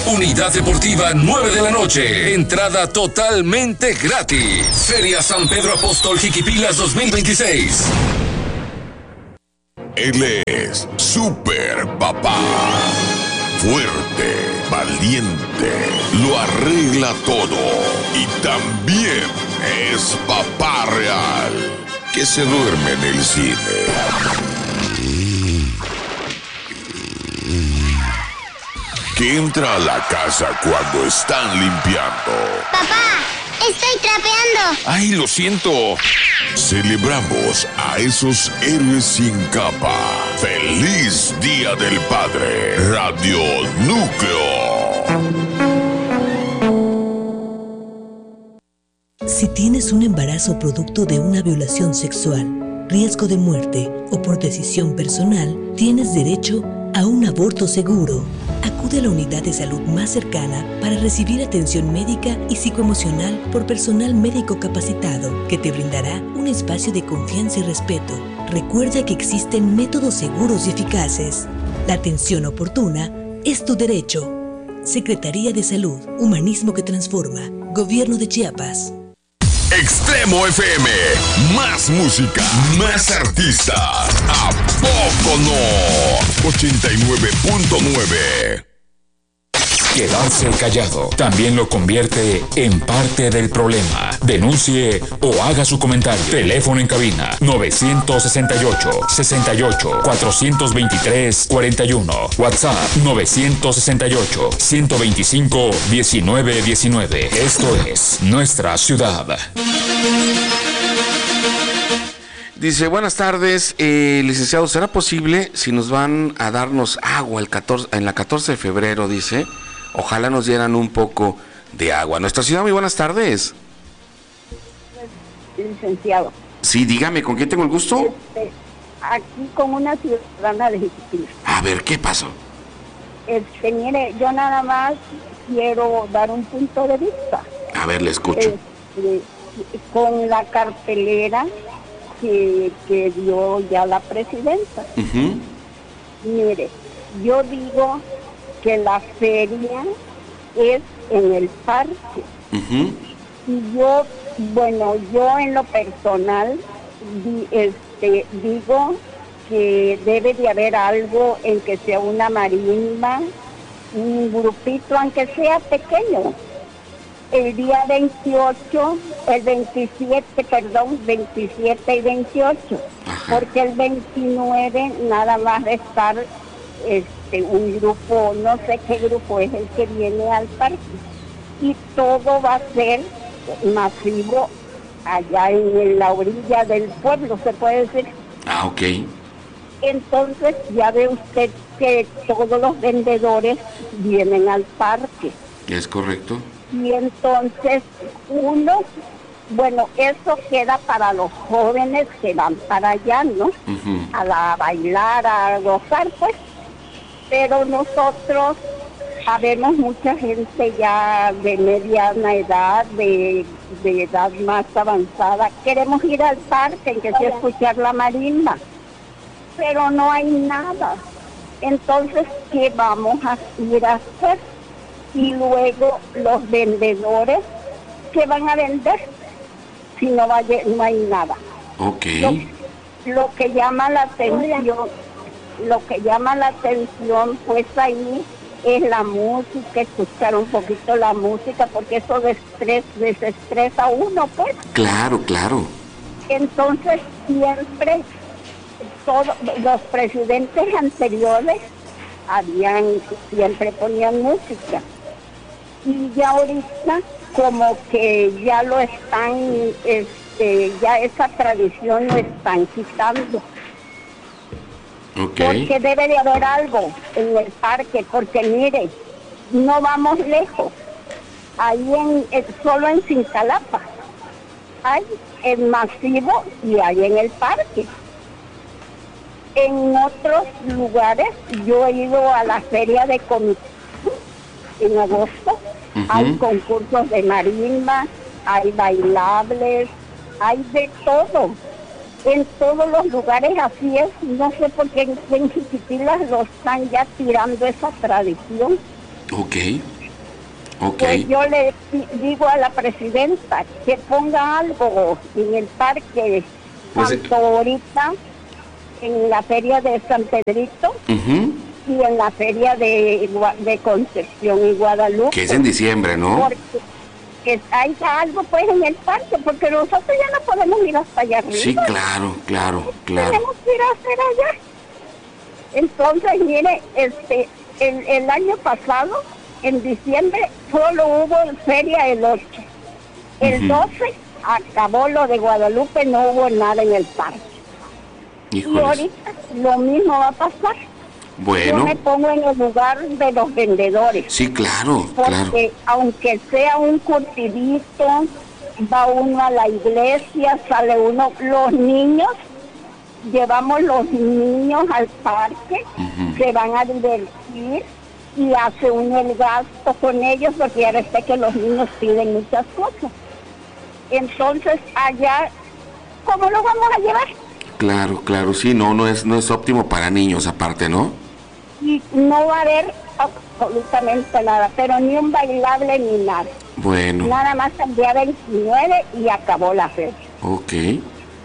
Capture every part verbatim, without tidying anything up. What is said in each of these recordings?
Unidad Deportiva, nueve de la noche. Entrada totalmente gratis. Feria San Pedro Apóstol Jiquipilas dos mil veintiséis. Él es Super Papá. Fuerte, valiente, lo arregla todo. Y también es papá real, que se duerme en el cine. Que entra a la casa cuando están limpiando. ¡Papá! ¡Estoy trapeando! ¡Ay, lo siento! Celebramos a esos héroes sin capa. ¡Feliz Día del Padre! Radio Núcleo. Si tienes un embarazo producto de una violación sexual, riesgo de muerte o por decisión personal, tienes derecho a un aborto seguro. Acude a la unidad de salud más cercana para recibir atención médica y psicoemocional por personal médico capacitado que te brindará un espacio de confianza y respeto. Recuerda que existen métodos seguros y eficaces. La atención oportuna es tu derecho. Secretaría de Salud, Humanismo que Transforma, Gobierno de Chiapas. Extremo F M, más música, más artistas. ¿A poco no? ochenta y nueve punto nueve. Quedarse callado también lo convierte en parte del problema. Denuncie o haga su comentario. Teléfono en cabina novecientos sesenta y ocho, sesenta y ocho, cuatrocientos veintitrés, cuarenta y uno. WhatsApp novecientos sesenta y ocho, ciento veinticinco, diecinueve diecinueve. Esto es Nuestra Ciudad. Dice, buenas tardes, eh, licenciado, ¿será posible si nos van a darnos agua el catorce, en la catorce de febrero, dice? Ojalá nos dieran un poco de agua. Nuestra ciudad, muy buenas tardes. Licenciado. Sí, dígame, ¿con quién tengo el gusto? Este, aquí con una ciudadana de Jiquipilas. A ver, ¿qué pasó? Este, mire, yo nada más quiero dar un punto de vista. A ver, le escucho. Este, con la cartelera que, que dio ya la presidenta. Uh-huh. Mire, yo digo que la feria es en el parque. Uh-huh. Y yo, bueno, yo en lo personal di, este, digo que debe de haber algo en que sea una marimba, un grupito, aunque sea pequeño. El día veintiocho, el veintisiete, perdón, veintisiete y veintiocho, Ajá. Porque el veintinueve nada más de estar este, un grupo, no sé qué grupo es el que viene al parque, y todo va a ser masivo allá en la orilla del pueblo, se puede decir. Ah, ok. Entonces ya ve usted que todos los vendedores vienen al parque. Es correcto. Y entonces uno, bueno, eso queda para los jóvenes que van para allá, ¿no? Uh-huh. A la a bailar, a gozar, pues. Pero nosotros sabemos mucha gente ya de mediana edad, de, de edad más avanzada. Queremos ir al parque, en que sea escuchar la marimba, pero no hay nada. Entonces, ¿qué vamos a ir a hacer? Y luego los vendedores, ¿qué van a vender si no, vaya, no hay nada? Ok. Lo, lo que llama la atención, lo que llama la atención, pues ahí es la música, escuchar un poquito la música, porque eso desestresa, desestresa a uno, pues. Claro, claro. Entonces siempre, todo, los presidentes anteriores habían, siempre ponían música. Y ya ahorita como que ya lo están, este, ya esa tradición lo están quitando. Okay. Porque debe de haber algo en el parque, porque mire, no vamos lejos. Ahí en, en solo en Cincalapa hay el masivo y hay en el parque. En otros lugares, yo he ido a la feria de Comitán en agosto, uh-huh. Hay concursos de marimba, hay bailables, hay de todo. En todos los lugares así es, no sé por qué en Jiquipilas lo están ya tirando esa tradición. Ok. Okay. Pues yo le digo a la presidenta que ponga algo en el parque, pues, tanto ahorita en la feria de San Pedrito uh-huh. y en la feria de, de Concepción y Guadalupe. Que es en diciembre, ¿no? Porque que haya algo pues en el parque, porque nosotros ya no podemos ir hasta allá arriba. Sí, claro, claro, claro. Tenemos que ir a hacer allá. Entonces, mire, este, el, el año pasado, en diciembre, solo hubo feria el ocho. El uh-huh. doce acabó lo de Guadalupe, no hubo nada en el parque. Híjoles. Y ahorita lo mismo va a pasar. Bueno. Yo me pongo en el lugar de los vendedores. Sí, claro, porque claro. aunque sea un curtidito, va uno a la iglesia, sale uno, los niños, llevamos los niños al parque, uh-huh. se van a divertir y hace uno el gasto con ellos, porque ya ves que los niños piden muchas cosas. Entonces, allá, ¿cómo los vamos a llevar? Claro, claro, sí, no, no es, no es óptimo para niños aparte, ¿no? Y no va a haber absolutamente nada, pero ni un bailable ni nada. Bueno. Nada más el día veintinueve y acabó la fecha. Ok. Ese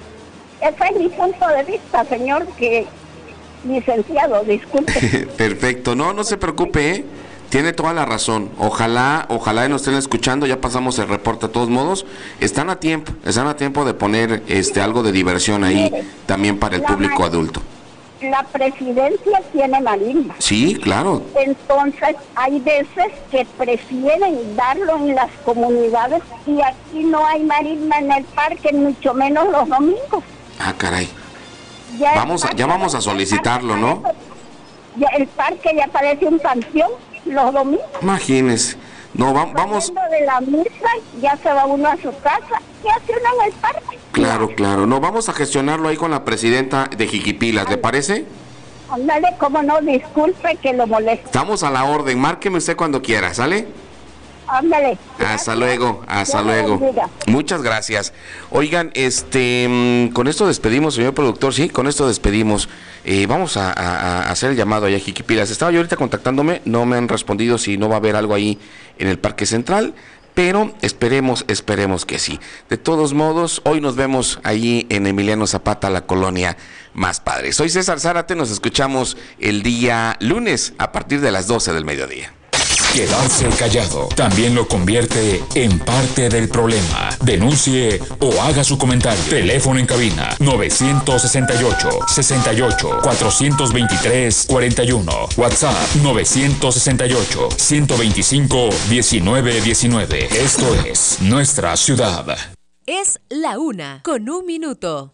es mi punto de vista, señor, que licenciado, disculpe. Perfecto, no, no se preocupe, ¿eh? Tiene toda la razón. Ojalá, ojalá nos estén escuchando. Ya pasamos el reporte de todos modos. Están a tiempo, están a tiempo de poner este algo de diversión ahí. Mire, también para el público ma- adulto. La presidencia tiene marimba. Sí, claro. Entonces hay veces que prefieren darlo en las comunidades y aquí no hay marimba en el parque, mucho menos los domingos. Ah, caray. Ya vamos a, ya vamos a solicitarlo, ¿no? Ya el parque ya parece un panteón los domingos. Imagínese. No, va, vamos. De la misa, ya se va uno a su casa. ¿Qué hace uno en el parque? Claro, claro. No, vamos a gestionarlo ahí con la presidenta de Jiquipilas, ¿le parece? Ándale, cómo no, disculpe que lo moleste. Estamos a la orden. Márqueme usted cuando quiera, ¿sale? Ándale. Hasta luego, hasta luego. Muchas gracias. Oigan, este, con esto despedimos, señor productor, sí, con esto despedimos. Eh, vamos a, a, a hacer el llamado allá a Jiquipilas. Estaba yo ahorita contactándome, no me han respondido si no va a haber algo ahí en el Parque Central, pero esperemos, esperemos que sí. De todos modos, hoy nos vemos allí en Emiliano Zapata, la colonia Más Padre. Soy César Zárate, nos escuchamos el día lunes a partir de las doce del mediodía. Quedarse callado también lo convierte en parte del problema. Denuncie o haga su comentario. Teléfono en cabina novecientos sesenta y ocho, sesenta y ocho, cuatrocientos veintitrés, cuarenta y uno. WhatsApp novecientos sesenta y ocho, ciento veinticinco, diecinueve diecinueve. Esto es Nuestra Ciudad. Es la una con un minuto.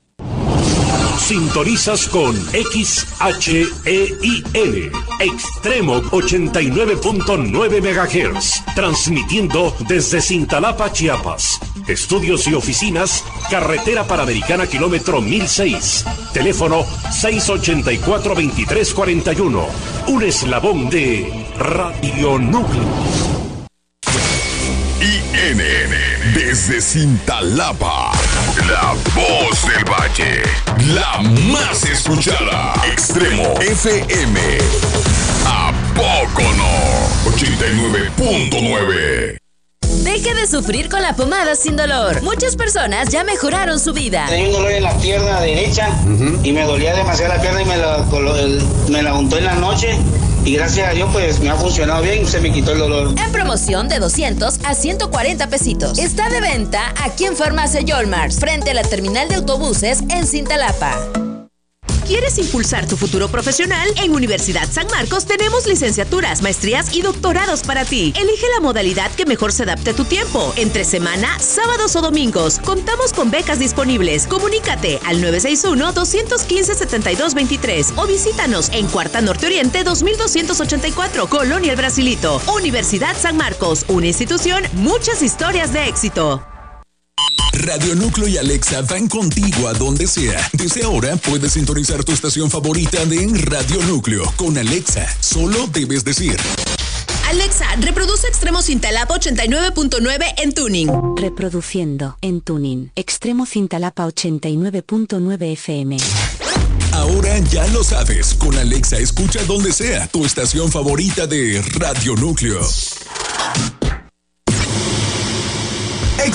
Sintonizas con X H E I N, Extremo ochenta y nueve punto nueve megahertz, transmitiendo desde Cintalapa, Chiapas. Estudios y oficinas, Carretera Panamericana, kilómetro mil seis. Teléfono seis ochenta y cuatro, veintitrés cuarenta y uno. Un eslabón de Radio Núcleo. I N N, desde Cintalapa, la voz del valle, la más escuchada. Extremo F M, ¿a poco no? ochenta y nueve punto nueve. Deje de sufrir con la pomada sin dolor. Muchas personas ya mejoraron su vida. Tenía un dolor en la pierna derecha uh-huh. y me dolía demasiado la pierna y me la, me la untó en la noche. Y gracias a Dios pues me ha funcionado bien, se me quitó el dolor. En promoción de doscientos a ciento cuarenta pesitos. Está de venta aquí en Farmacia Yolmars, frente a la terminal de autobuses en Cintalapa. ¿Quieres impulsar tu futuro profesional? En Universidad San Marcos tenemos licenciaturas, maestrías y doctorados para ti. Elige la modalidad que mejor se adapte a tu tiempo. Entre semana, sábados o domingos. Contamos con becas disponibles. Comunícate al nueve seis uno, dos uno cinco, siete dos dos tres o visítanos en Cuarta Norte Oriente dos mil doscientos ochenta y cuatro, Colonia El Brasilito. Universidad San Marcos, una institución, muchas historias de éxito. Radio Núcleo y Alexa van contigo a donde sea. Desde ahora puedes sintonizar tu estación favorita de Radio Núcleo. Con Alexa, solo debes decir: Alexa, reproduce Extremo Cintalapa ochenta y nueve punto nueve en tuning. Reproduciendo en tuning. Extremo Cintalapa ochenta y nueve punto nueve F M. Ahora ya lo sabes. Con Alexa escucha donde sea tu estación favorita de Radio Núcleo.